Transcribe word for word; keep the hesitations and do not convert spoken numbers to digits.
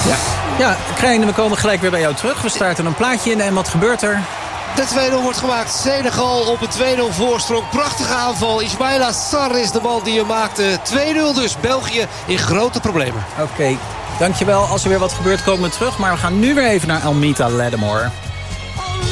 Ja, ja Krijn, we komen gelijk weer bij jou terug. We starten een plaatje in en wat gebeurt er? De twee nul wordt gemaakt. Senegal op een twee nul voorsprong. Prachtige aanval. Ismaila Sarr is de man die hem maakte. twee nul dus. België in grote problemen. Oké, okay. Dankjewel. Als er weer wat gebeurt komen we terug. Maar we gaan nu weer even naar Almita Lattimore.